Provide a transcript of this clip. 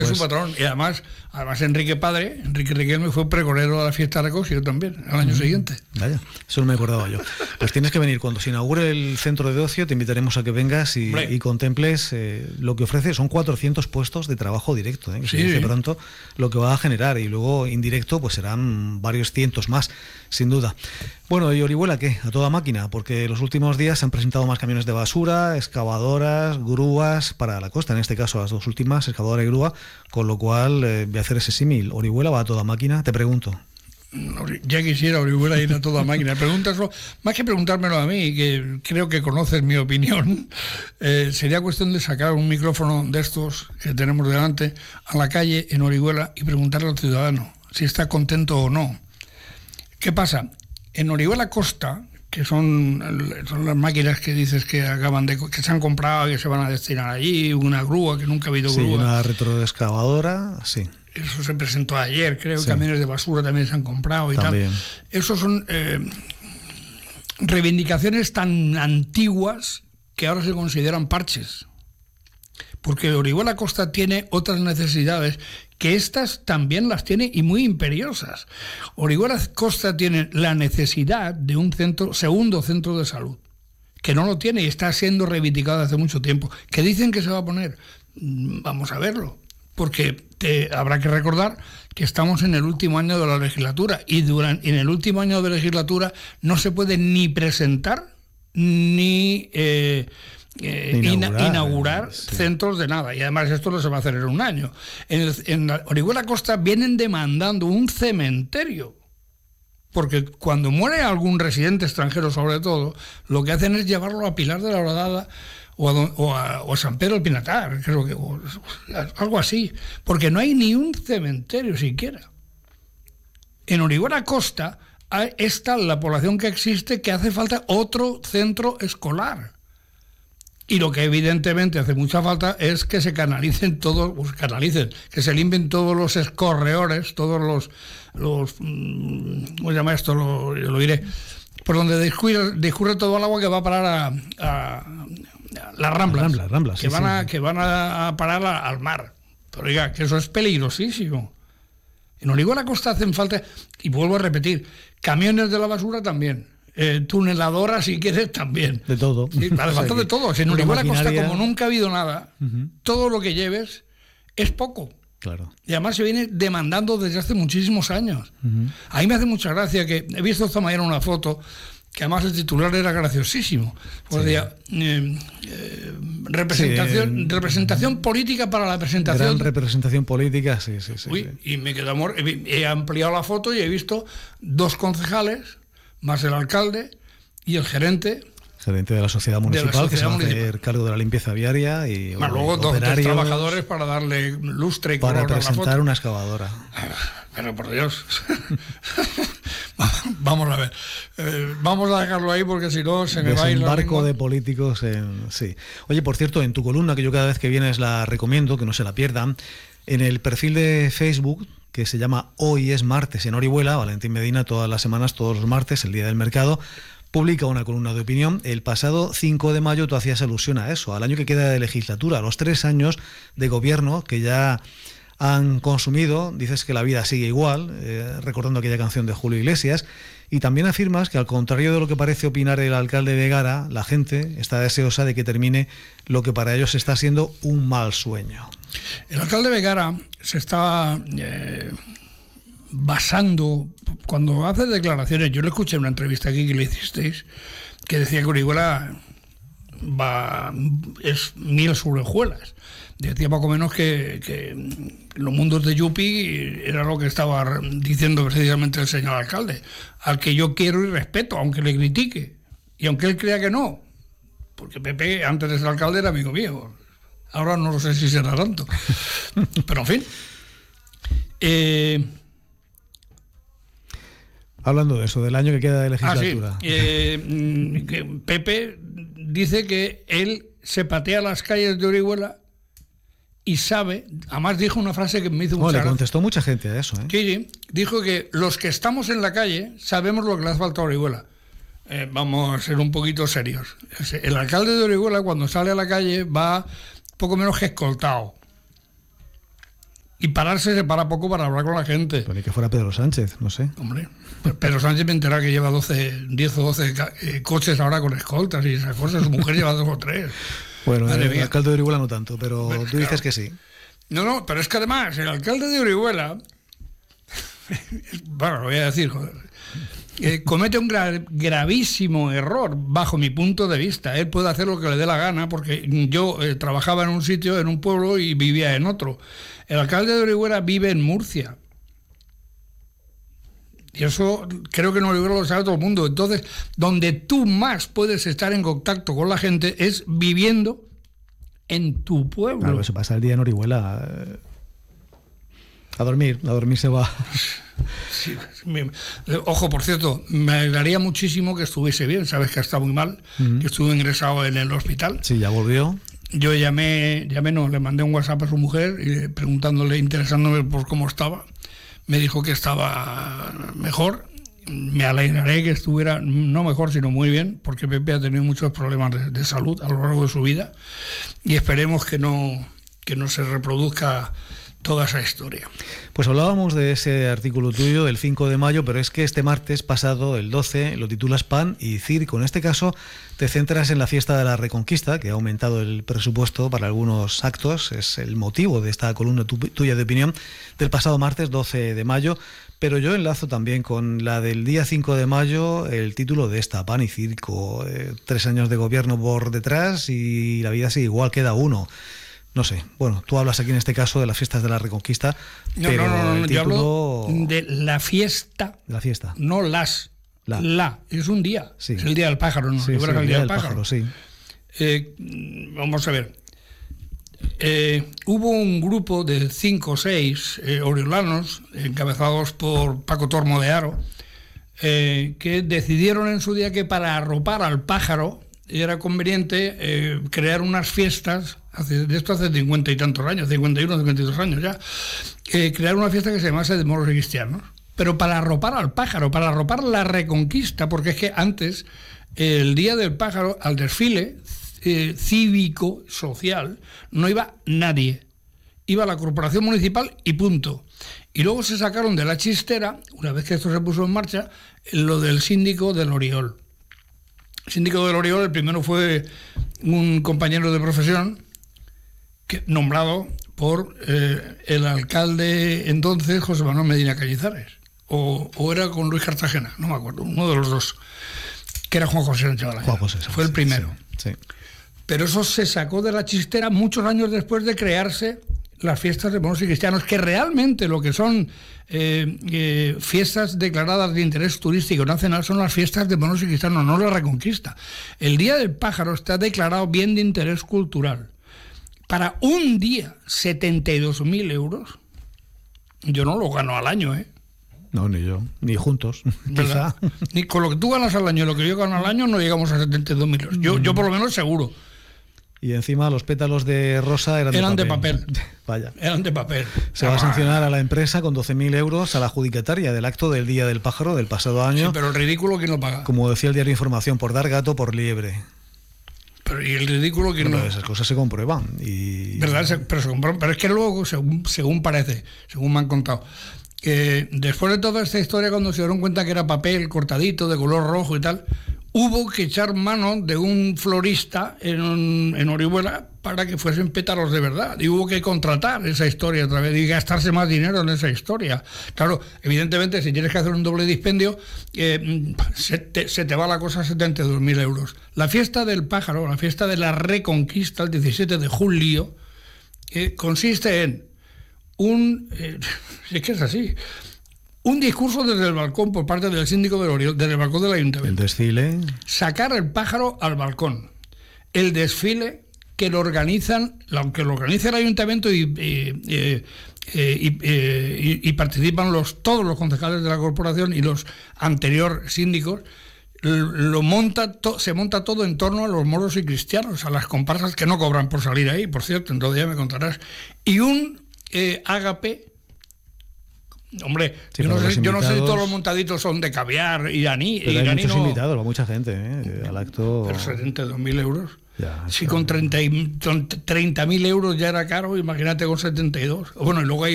Es su patrón. Y además Enrique Riquelme fue pregonero de la fiesta de Cosio también, al año siguiente. Vaya, eso no me acordaba yo. Pues tienes que venir cuando se inaugure el centro de ocio, te invitaremos a que vengas y contemples lo que ofrece. Son 400 puestos de trabajo directo, que se dice pronto lo que va a generar, y luego indirecto pues serán varios cientos más, sin duda. Bueno, ¿y Orihuela qué? A toda máquina, porque los últimos días se han presentado más camiones de basura, excavadoras, grúas para la costa, en este caso las dos últimas, excavadora y grúa, con lo cual voy a hacer ese símil. ¿Orihuela va a toda máquina? Te pregunto. Ya quisiera Orihuela ir a toda máquina. Pregúntaselo, más que preguntármelo a mí, que creo que conoces mi opinión, sería cuestión de sacar un micrófono de estos que tenemos delante a la calle en Orihuela y preguntarle al ciudadano si está contento o no. ¿Qué pasa? En Orihuela Costa, que son las máquinas que dices que que se han comprado y que se van a destinar allí, una grúa, que nunca ha habido grúa. Sí, una retroexcavadora, sí. Eso se presentó ayer, creo, camiones de basura también se han comprado y también. Tal. Esos son reivindicaciones tan antiguas que ahora se consideran parches. Porque Orihuela Costa tiene otras necesidades que estas también las tiene, y muy imperiosas. Orihuela Costa tiene la necesidad de un segundo centro de salud, que no lo tiene y está siendo reivindicado hace mucho tiempo. ¿Qué dicen que se va a poner? Vamos a verlo, porque habrá que recordar que estamos en el último año de la legislatura, y en el último año de la legislatura no se puede ni presentar ni inaugurar centros de nada, y además esto no se va a hacer en un año. En Orihuela Costa vienen demandando un cementerio, porque cuando muere algún residente extranjero, sobre todo, lo que hacen es llevarlo a Pilar de la Horadada o a San Pedro del Pinatar, creo que algo así, porque no hay ni un cementerio siquiera. En Orihuela Costa es tal la población que existe que hace falta otro centro escolar. Y lo que evidentemente hace mucha falta es que se canalicen que se limpien todos los escorreores, todos los ¿cómo se llama esto? Lo diré, por donde discurre todo el agua que va a parar a las Ramblas, que van a parar al mar. Pero oiga, que eso es peligrosísimo. En Orihuela Costa hacen falta, y vuelvo a repetir, camiones de la basura también. Tuneladoras, si quieres, también. De todo. Sí, hace falta de todo. Si en Orihuela Costa, como nunca ha habido nada, todo lo que lleves es poco. Claro. Y además se viene demandando desde hace muchísimos años. A mí me hace mucha gracia que he visto esta mañana una foto que además el titular era graciosísimo. Pues decía, representación política para la presentación. Gran representación política, sí. Y me quedó he ampliado la foto y he visto 2 concejales, más el alcalde y el gerente de la sociedad municipal, que se va a hacer cargo de la limpieza viaria, y más luego 2 trabajadores para darle lustre y color para presentar a la foto. Una excavadora. Pero por Dios. Vamos a ver. Vamos a dejarlo ahí porque si no se me va a ir la barco lengua. De políticos sí. Oye, por cierto, en tu columna, que yo cada vez que vienes la recomiendo, que no se la pierdan, en el perfil de Facebook, que se llama Hoy es martes en Orihuela, Valentín Medina todas las semanas, todos los martes, el día del mercado, publica una columna de opinión. El pasado 5 de mayo tú hacías alusión a eso, al año que queda de legislatura, a los 3 años de gobierno que ya han consumido. Dices que la vida sigue igual, recordando aquella canción de Julio Iglesias, y también afirmas que, al contrario de lo que parece opinar el alcalde de Egara, la gente está deseosa de que termine lo que para ellos está siendo un mal sueño. El alcalde de Egara se está basando, cuando hace declaraciones, yo le escuché en una entrevista aquí que le hicisteis, que decía que Orihuela es miel sobre hojuelas. Decía poco menos que los mundos de Yupi era lo que estaba diciendo precisamente el señor alcalde, al que yo quiero y respeto, aunque le critique, y aunque él crea que no, porque Pepe, antes de ser alcalde, era amigo mío. Ahora no lo sé si será tanto. Pero en fin. Hablando de eso, del año que queda de legislatura. Que Pepe dice que él se patea las calles de Orihuela y sabe, además dijo una frase que me hizo mucha gracia. Le contestó mucha gente a eso. Sí, dijo que los que estamos en la calle sabemos lo que le hace falta a Orihuela. Vamos a ser un poquito serios. El alcalde de Orihuela, cuando sale a la calle, va poco menos que escoltado. Y pararse se para poco para hablar con la gente. Pues ni que fuera Pedro Sánchez, no sé. Hombre, Pedro Sánchez me entera que lleva 10 o 12 coches ahora con escoltas y esas cosas. Su mujer lleva 2 o 3. Bueno, el alcalde de Orihuela no tanto, pero bueno, tú dices que sí. No, pero es que además el alcalde de Orihuela, bueno, lo voy a decir, joder, comete un gravísimo error bajo mi punto de vista. Él puede hacer lo que le dé la gana, porque yo trabajaba en un sitio, en un pueblo, y vivía en otro. El alcalde de Orihuela vive en Murcia. Y eso creo que en Orihuela lo sabe todo el mundo. Entonces, donde tú más puedes estar en contacto con la gente es viviendo en tu pueblo. Claro, se pasa el día en Orihuela a dormir se va. Sí, ojo, por cierto, me alegraría muchísimo que estuviese bien. Sabes que está muy mal, que estuvo ingresado en el hospital. Sí, ya volvió. Yo le mandé un WhatsApp a su mujer y preguntándole, interesándome por cómo estaba. Me dijo que estaba mejor. Me alegraré que estuviera no mejor, sino muy bien, porque Pepe ha tenido muchos problemas de salud a lo largo de su vida, y esperemos que no se reproduzca toda esa historia. Pues hablábamos de ese artículo tuyo del 5 de mayo, pero es que este martes pasado, el 12, lo titulas Pan y Circo. En este caso te centras en la fiesta de la Reconquista, que ha aumentado el presupuesto para algunos actos. Es el motivo de esta columna tuya de opinión del pasado martes 12 de mayo. Pero yo enlazo también con la del día 5 de mayo, el título de esta, Pan y Circo. 3 años de gobierno por detrás y la vida sigue igual, queda uno. No sé, bueno, tú hablas aquí en este caso de las fiestas de la Reconquista, pero no, el yo título... hablo de la fiesta. De la fiesta. No las. La. Es un día. Sí. Es el día del pájaro, ¿no? Sí, el día del pájaro, sí. Vamos a ver. Hubo un grupo de 5 o 6 oriolanos, encabezados por Paco Tormo de Haro, que decidieron en su día que para arropar al pájaro era conveniente crear unas fiestas, hace 50 y tantos años, 51, 52 años ya, crear una fiesta que se llamase de moros y cristianos, pero para arropar al pájaro, para arropar la Reconquista, porque es que antes, el día del pájaro, al desfile cívico, social, no iba nadie, iba la corporación municipal y punto. Y luego se sacaron de la chistera, una vez que esto se puso en marcha, lo del síndico del Oriol. El síndico del Oriol, el primero fue un compañero de profesión nombrado por el alcalde entonces, José Manuel Medina Cañizares, o era con Luis Cartagena, no me acuerdo, uno de los dos, que era Juan José Sánchez Balaguer. Fue el primero. Sí. Pero eso se sacó de la chistera muchos años después de crearse las fiestas de moros y cristianos, que realmente lo que son fiestas declaradas de interés turístico nacional son las fiestas de moros y cristianos, no la Reconquista. El Día del Pájaro está declarado bien de interés cultural. Para un día, 72.000 euros, yo no lo gano al año, ¿eh? No, ni yo, ni juntos, quizá. Ni con lo que tú ganas al año y lo que yo gano al año no llegamos a 72.000 euros. Yo por lo menos seguro. Y encima los pétalos de rosa eran de papel. Vaya. Eran de papel. Se va a sancionar a la empresa con 12.000 euros a la adjudicataria del acto del Día del Pájaro del pasado año. Sí, pero el ridículo, ¿quién lo paga? Como decía el diario Información, por dar gato por liebre. Pero ¿y el ridículo quién no? Esas cosas se comprueban. ¿Verdad? Pero es que luego, según parece, según me han contado, después de toda esta historia, cuando se dieron cuenta que era papel cortadito, de color rojo y tal, hubo que echar mano de un florista en Orihuela para que fuesen pétalos de verdad. Y hubo que contratar esa historia otra vez y gastarse más dinero en esa historia. Claro, evidentemente, si tienes que hacer un doble dispendio, se te va la cosa a 72.000 euros. La fiesta del pájaro, la fiesta de la Reconquista, el 17 de julio, consiste en es que es así. Un discurso desde el balcón por parte del síndico del Oriol, desde el balcón del ayuntamiento. El desfile. Sacar el pájaro al balcón. El desfile que lo organiza el ayuntamiento y participan todos los concejales de la corporación y los anteriores síndicos. Se monta todo en torno a los moros y cristianos, a las comparsas que no cobran por salir ahí, por cierto, entonces ya me contarás. Y un ágape. Hombre, sí, yo no sé si todos los montaditos son de caviar y anís. Pero hay muchos invitados, va mucha gente al acto. Pero 72.000 euros. Ya, si con 30.000 euros ya era caro, imagínate con 72. Bueno, y luego hay